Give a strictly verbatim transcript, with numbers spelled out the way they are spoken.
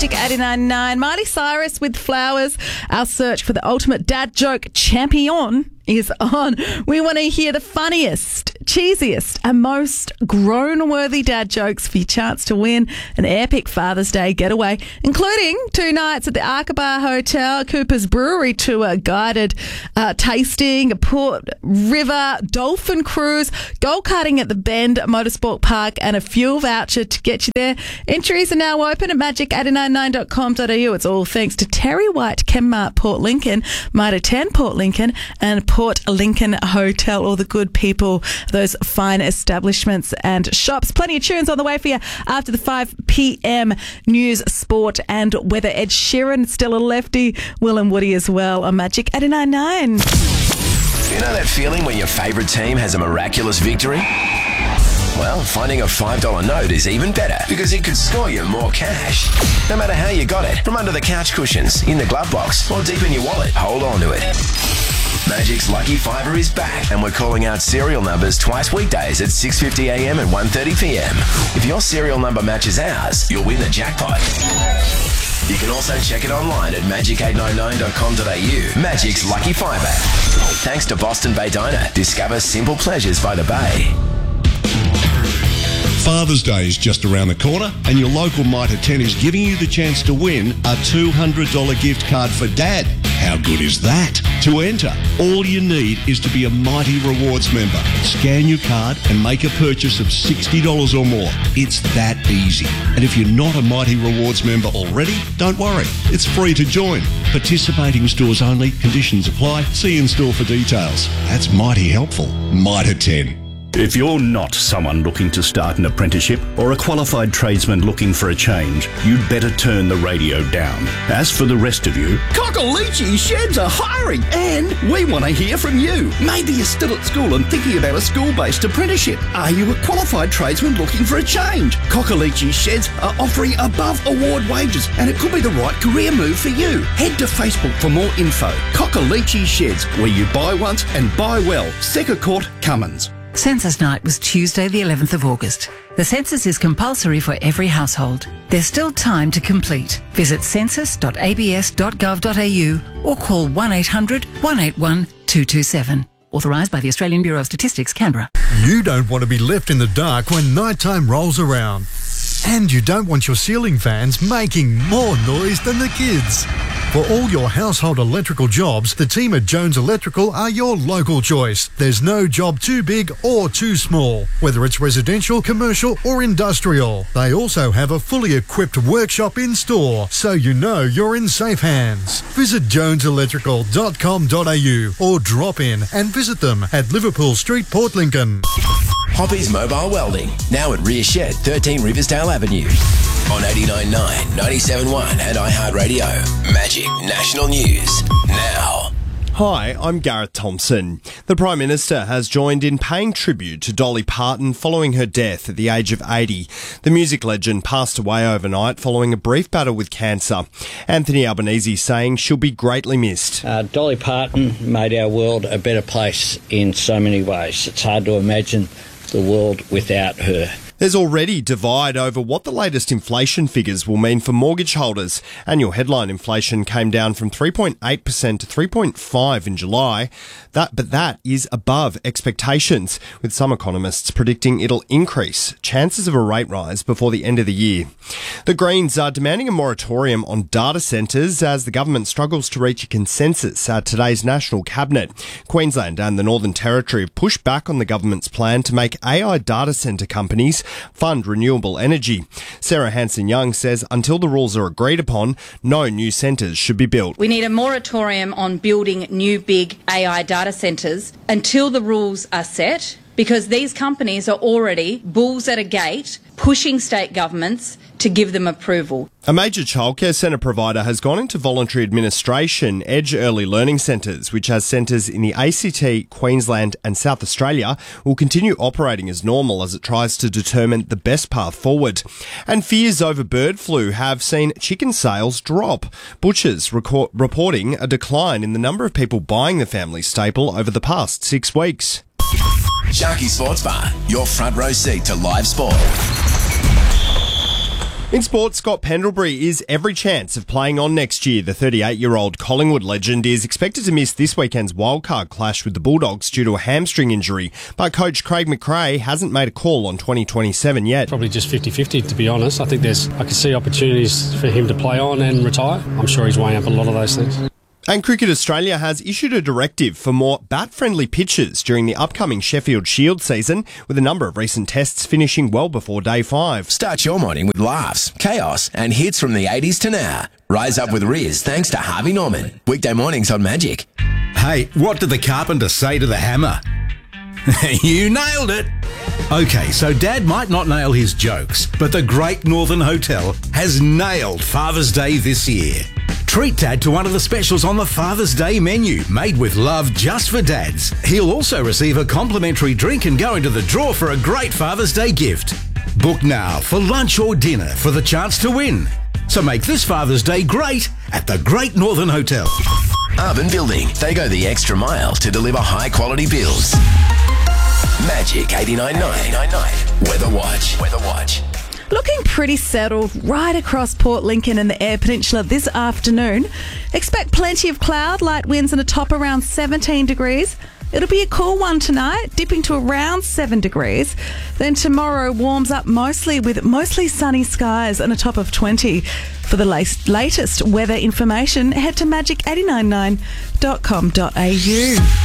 Magic eighty-nine point nine. Miley Cyrus with Flowers. Our search for the ultimate dad joke champion is on. We want to hear the funniest, cheesiest and most groan-worthy dad jokes for your chance to win an epic Father's Day getaway, including two nights at the Arkaba Hotel, Cooper's Brewery tour, guided uh, tasting, a Port River dolphin cruise, go-karting at the Bend Motorsport Park and a fuel voucher to get you there. Entries are now open at magic eight nine nine dot com dot a u. It's all thanks to Terry White, Chemmart Port Lincoln, Mitre ten Port Lincoln and Port Lincoln Hotel, all the good people, those fine establishments and shops. Plenty of tunes on the way for you after the five p.m. news, sport and weather. Ed Sheeran, still a lefty, Will and Woody as well on Magic eighty-nine point nine. You know that feeling when your favourite team has a miraculous victory? Well, finding a five dollar note is even better because it could score you more cash. No matter how you got it, from under the couch cushions, in the glove box or deep in your wallet, hold on to it. Magic's Lucky Fiver is back and we're calling out serial numbers twice weekdays at six fifty a m and one thirty p m. If your serial number matches ours, you'll win the jackpot. You can also check it online at magic eight nine nine dot com dot a u. Magic's Lucky Fiver. Thanks to Boston Bay Diner. Discover simple pleasures by the bay. Father's Day is just around the corner and your local Mitre ten is giving you the chance to win a two hundred dollars gift card for Dad. How good is that? To enter, all you need is to be a Mighty Rewards member. Scan your card and make a purchase of sixty dollars or more. It's that easy. And if you're not a Mighty Rewards member already, don't worry. It's free to join. Participating stores only. Conditions apply. See in store for details. That's mighty helpful. Mitre ten. If you're not someone looking to start an apprenticeship or a qualified tradesman looking for a change, you'd better turn the radio down. As for the rest of you, Cockaleachy Sheds are hiring and we want to hear from you. Maybe you're still at school and thinking about a school-based apprenticeship. Are you a qualified tradesman looking for a change? Cockaleachy Sheds are offering above award wages and it could be the right career move for you. Head to Facebook for more info. Cockaleachy Sheds, where you buy once and buy well. Secker Court, Cummins. Census night was Tuesday the eleventh of August. The census is compulsory for every household. There's still time to complete. Visit census dot a b s dot gov dot a u or call one eight hundred, one eight one, two two seven. Authorised by the Australian Bureau of Statistics, Canberra. You don't want to be left in the dark when nighttime rolls around. And you don't want your ceiling fans making more noise than the kids. For all your household electrical jobs, the team at Jones Electrical are your local choice. There's no job too big or too small, whether it's residential, commercial or industrial. They also have a fully equipped workshop in store, so you know you're in safe hands. Visit jones electrical dot com dot a u or drop in and visit them at Liverpool Street, Port Lincoln. Hoppy's Mobile Welding, now at Rear Shed, thirteen Riversdale Avenue. On eighty-nine point nine, ninety-seven point one and iHeartRadio. Magic National News, now. Hi, I'm Gareth Thompson. The Prime Minister has joined in paying tribute to Dolly Parton following her death at the age of eighty. The music legend passed away overnight following a brief battle with cancer. Anthony Albanese saying she'll be greatly missed. Uh, Dolly Parton made our world a better place in so many ways. It's hard to imagine the world without her. There's already divide over what the latest inflation figures will mean for mortgage holders. Annual headline inflation came down from three point eight percent to three point five percent in July. That, but that is above expectations, with some economists predicting it'll increase chances of a rate rise before the end of the year. The Greens are demanding a moratorium on data centres as the government struggles to reach a consensus at today's National Cabinet. Queensland and the Northern Territory have pushed back on the government's plan to make A I data centre companies fund renewable energy. Sarah Hanson-Young says until the rules are agreed upon, no new centres should be built. We need a moratorium on building new big A I data centres until the rules are set, because these companies are already bulls at a gate pushing state governments to give them approval. A major childcare centre provider has gone into voluntary administration. Edge Early Learning Centres, which has centres in the A C T, Queensland and South Australia, will continue operating as normal as it tries to determine the best path forward. And fears over bird flu have seen chicken sales drop. Butchers record- reporting a decline in the number of people buying the family staple over the past six weeks. Sharky Sports Bar, your front row seat to live sport. In sports, Scott Pendlebury is every chance of playing on next year. The thirty-eight-year-old Collingwood legend is expected to miss this weekend's wildcard clash with the Bulldogs due to a hamstring injury, but coach Craig McRae hasn't made a call on twenty twenty-seven yet. Probably just fifty-fifty, to be honest. I think there's, I can see opportunities for him to play on and retire. I'm sure he's weighing up a lot of those things. And Cricket Australia has issued a directive for more bat-friendly pitches during the upcoming Sheffield Shield season, with a number of recent tests finishing well before day five. Start your morning with laughs, chaos, and hits from the eighties to now. Rise up with Riz thanks to Harvey Norman. Weekday mornings on Magic. Hey, what did the carpenter say to the hammer? You nailed it! Okay, so Dad might not nail his jokes, but the Great Northern Hotel has nailed Father's Day this year. Treat Dad to one of the specials on the Father's Day menu, made with love just for dads. He'll also receive a complimentary drink and go into the draw for a great Father's Day gift. Book now for lunch or dinner for the chance to win. So make this Father's Day great at the Great Northern Hotel. Urban Building. They go the extra mile to deliver high-quality builds. Magic eighty-nine point nine. Weather Watch. Weather Watch. Looking pretty settled right across Port Lincoln and the Eyre Peninsula this afternoon. Expect plenty of cloud, light winds and a top around seventeen degrees. It'll be a cool one tonight, dipping to around seven degrees. Then tomorrow warms up mostly with mostly sunny skies and a top of twenty. For the latest weather information, head to magic eight nine nine dot com dot a u.